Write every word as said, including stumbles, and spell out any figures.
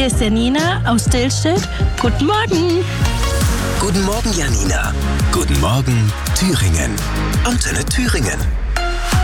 Hier ist Janina aus Dillstedt. Guten Morgen. Guten Morgen, Janina. Guten Morgen, Thüringen. Antenne Thüringen.